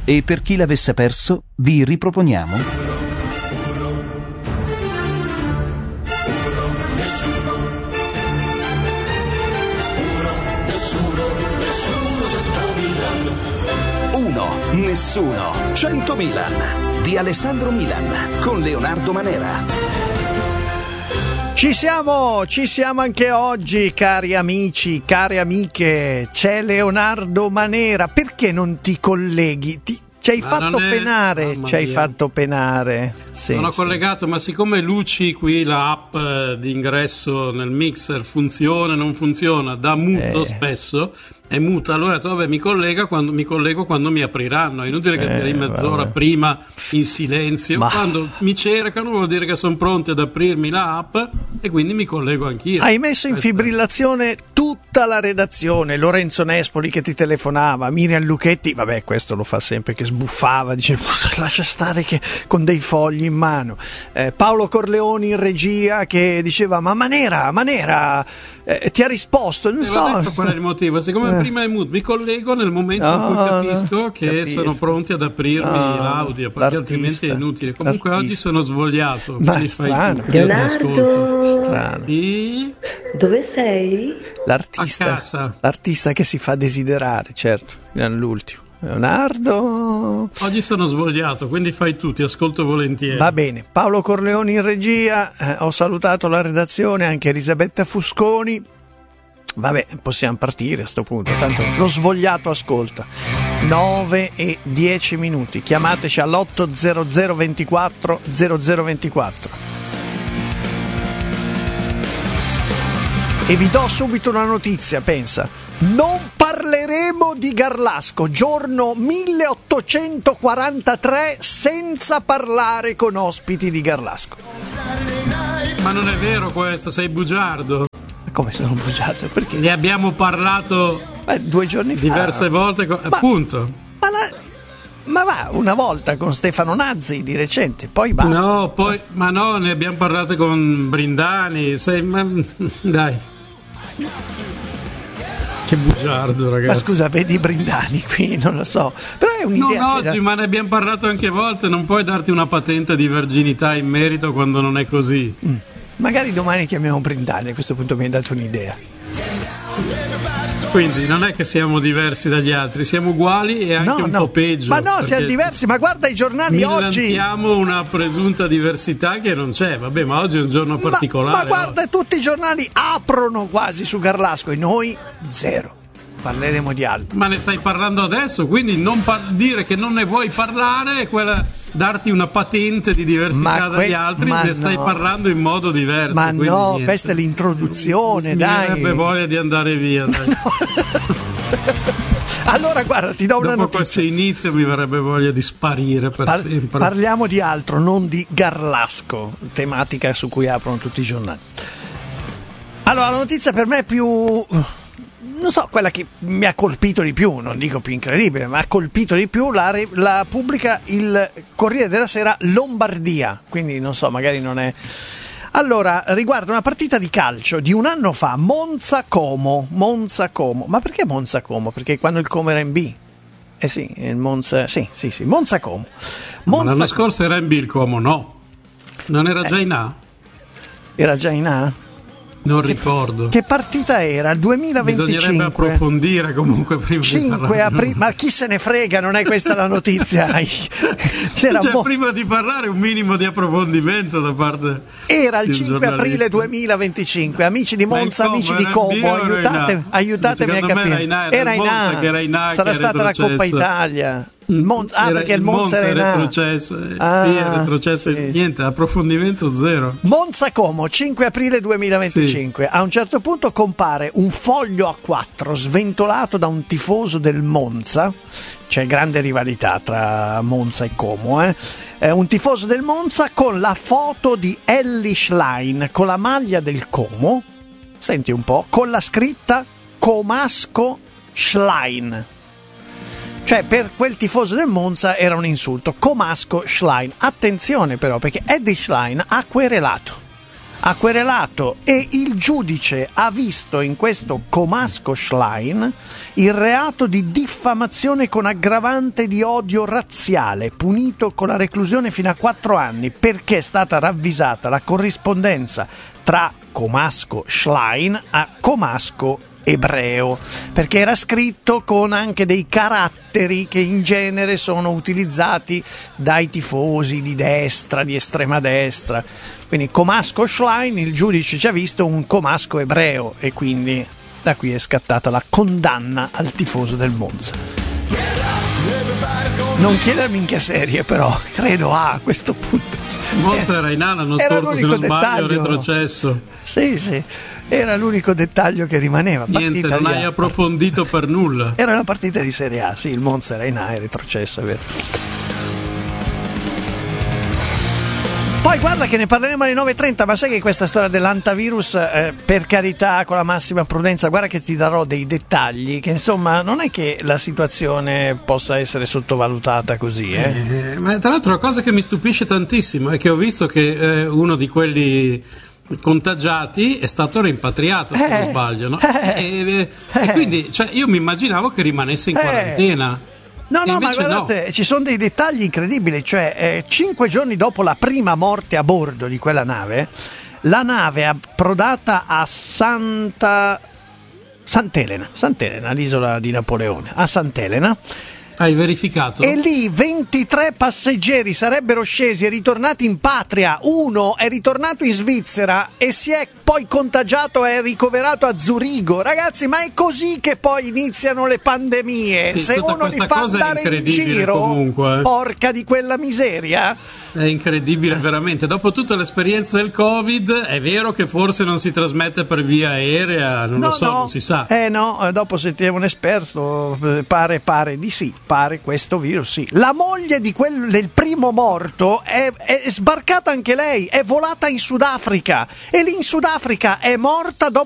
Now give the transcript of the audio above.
E per chi l'avesse perso, vi riproponiamo Nessuno, 100 Milan di Alessandro Milan con Leonardo Manera. Ci siamo anche oggi, cari amici, care amiche. C'è Leonardo Manera. Perché non ti colleghi? Ci hai fatto penare, fatto penare. Sì, non ho collegato, ma siccome Luci qui l'app di ingresso nel mixer funziona, non funziona, dà muto spesso, è muta, allora vabbè, mi collego quando mi apriranno. È inutile che stia lì mezz'ora prima in silenzio. Quando mi cercano vuol dire che sono pronti ad aprirmi l'app e quindi mi collego anch'io. Hai messo in fibrillazione tutta la redazione, Lorenzo Nespoli che ti telefonava, Miriam Lucchetti, vabbè, questo lo fa sempre, che sbuffava, dice lascia stare che con dei fogli in mano, Paolo Corleoni in regia che diceva ma Manera ti ha risposto, non so detto qual è il motivo, siccome prima è muto, mi collego nel momento in cui capisco che sono pronti ad aprirmi l'audio, perché altrimenti è inutile. Comunque oggi sono svogliato, quindi fai tu. Leonardo, strano. Dove sei? L'artista che si fa desiderare, certo, l'ultimo. Leonardo, oggi sono svogliato, quindi fai tu, ti ascolto volentieri. Va bene, Paolo Corleoni in regia, ho salutato la redazione, anche Elisabetta Fusconi. Vabbè, possiamo partire a sto punto, tanto lo svogliato ascolta. 9:10, chiamateci all'800 24 0024. E vi do subito una notizia, pensa. Non parleremo di Garlasco, giorno 1843 senza parlare con ospiti di Garlasco. Ma non è vero questo, sei bugiardo. Come sono bugiardo? Perché? Ne abbiamo parlato 2 giorni fa. Diverse volte, appunto. Ma va, una volta con Stefano Nazzi di recente, poi basta. No, ne abbiamo parlato con Brindani, dai. Che bugiardo, ragazzi. Ma scusa, vedi Brindani qui, non lo so. Però è un'idea. Non oggi, ma ne abbiamo parlato anche volte. Non puoi darti una patente di verginità in merito quando non è così. Magari domani chiamiamo Brindani, a questo punto mi hai dato un'idea. Quindi non è che siamo diversi dagli altri, siamo uguali e anche un po' peggio. Ma no, siamo diversi, ma guarda i giornali oggi. Millantiamo una presunta diversità che non c'è, vabbè, ma oggi è un giorno particolare. Ma guarda, tutti i giornali aprono quasi su Garlasco e noi zero. Parleremo di altro. Ma ne stai parlando adesso, quindi non dire che non ne vuoi parlare è quella darti una patente di diversità dagli altri, ne stai parlando in modo diverso. Ma no, niente. Questa è l'introduzione, dai. Mi avrebbe voglia di andare via, dai. No. Allora guarda, ti do una notizia. Dopo questo inizio mi verrebbe voglia di sparire per sempre. Parliamo di altro, non di Garlasco, tematica su cui aprono tutti i giornali. Allora, la notizia per me è più... non so, quella che mi ha colpito di più, non dico più incredibile, ma ha colpito di più, la pubblica il Corriere della Sera Lombardia, quindi non so, magari non è... Allora, riguarda una partita di calcio di un anno fa, Monza-Como. Ma perché Monza-Como? Perché quando il Como era in B? Sì, il Monza, sì, Monza-Como. Ma l'anno scorso era in B il Como, no? Non era già in A? Era già in A? Non ricordo. Che partita era? Il 2025. Bisognerebbe approfondire comunque prima 5 aprile. Ma chi se ne frega, non è questa la notizia. Prima di parlare un minimo di approfondimento da parte. Era il 5 aprile 2025. Amici di Monza, amici di Como, aiutatemi a capire. Era in A. Sarà stata la Coppa Italia. Perché il Monza era retrocesso. Sì, è retrocesso. Sì. Niente, approfondimento zero. Monza-Como, 5 aprile 2025. Sì. A un certo punto compare un foglio A4 sventolato da un tifoso del Monza. C'è grande rivalità tra Monza e Como, un tifoso del Monza con la foto di Elly Schlein con la maglia del Como. Senti un po', con la scritta Comasco Schlein. Cioè, per quel tifoso del Monza era un insulto. Comasco Schlein. Attenzione però, perché Elly Schlein ha querelato. ha querelato e il giudice ha visto in questo Comasco Schlein il reato di diffamazione con aggravante di odio razziale, punito con la reclusione fino a 4 anni, perché è stata ravvisata la corrispondenza tra Comasco Schlein a Comasco ebreo, perché era scritto con anche dei caratteri che in genere sono utilizzati dai tifosi di destra, di estrema destra. Quindi Comasco Schlein, il giudice ci ha visto un Comasco ebreo e quindi da qui è scattata la condanna al tifoso del Monza. Non chiedermi in che serie, però credo a questo punto Monza era in A l'anno scorso, se non sbaglio, retrocesso. Sì, era l'unico dettaglio che rimaneva. Niente, non hai approfondito per nulla. Era una partita di Serie A, sì, il Monza era in A, è retrocesso, è vero. Poi guarda che ne parleremo alle 9.30, ma sai che questa storia dell'antivirus, per carità, con la massima prudenza, guarda che ti darò dei dettagli, che insomma non è che la situazione possa essere sottovalutata così. Ma tra l'altro la cosa che mi stupisce tantissimo è che ho visto che uno di quelli contagiati è stato rimpatriato, se non sbaglio, no? E quindi io mi immaginavo che rimanesse in quarantena. No, ma guardate, ci sono dei dettagli incredibili, cioè 5 giorni dopo la prima morte a bordo di quella nave, la nave approdata a Sant'Elena, l'isola di Napoleone, a Sant'Elena. Hai verificato? E lì 23 passeggeri sarebbero scesi e ritornati in patria. Uno è ritornato in Svizzera e si è poi contagiato e è ricoverato a Zurigo. Ragazzi, ma è così che poi iniziano le pandemie. Sì, se uno li fa andare in giro, comunque, porca di quella miseria. È incredibile veramente. Dopo tutta l'esperienza del Covid, è vero che forse non si trasmette per via aerea, non si sa. Dopo sentiremo un esperto, pare di sì. Pare questo virus, sì. La moglie del primo morto è sbarcata anche lei, è volata in Sudafrica e lì in Sudafrica è morta dopo